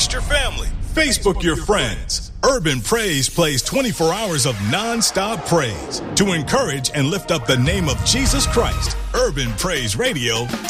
Text your family. Facebook your friends. Urban Praise plays 24 hours of non-stop praise to encourage and lift up the name of Jesus Christ. Urban Praise Radio.